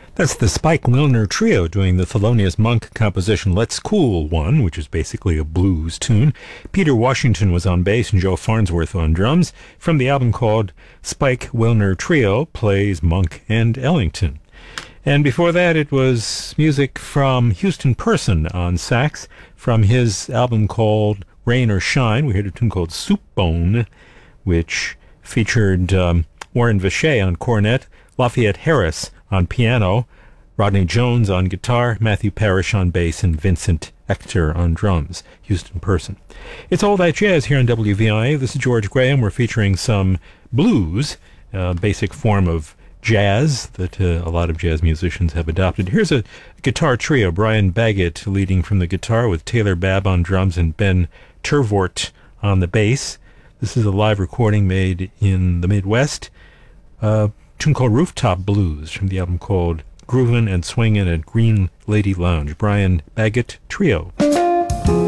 That's the Spike Milner Trio doing the Thelonious Monk composition Let's Cool One, which is basically a blues tune. Peter Washington was on bass and Joe Farnsworth on drums, from the album called Spike Milner Trio Plays Monk and Ellington. And before that, it was music from Houston Person on sax from his album called Rain or Shine. We heard a tune called Soup Bone, which featured Warren Vichet on cornet, Lafayette Harris on piano, Rodney Jones on guitar, Matthew Parrish on bass, and Vincent Ector on drums. Houston Person. It's All That Jazz here on WVIA. This is George Graham. We're featuring some blues, basic form of jazz that a lot of jazz musicians have adopted. Here's a guitar trio. Brian Baggett leading from the guitar with Taylor Babb on drums and Ben Tervort on the bass. This is a live recording made in the Midwest. A tune called Rooftop Blues from the album called Groovin' and Swingin' at Green Lady Lounge. Brian Baggett Trio.